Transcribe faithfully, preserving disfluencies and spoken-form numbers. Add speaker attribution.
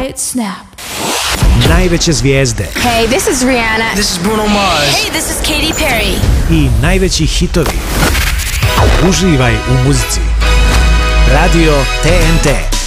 Speaker 1: Snap.
Speaker 2: Najveće zvijezde.
Speaker 1: Hey, this is Rihanna.
Speaker 3: This is Bruno Mars.
Speaker 1: Hey, this is Katy Perry.
Speaker 2: I najveći hitovi. Uživaj u muzici. Radio T N T.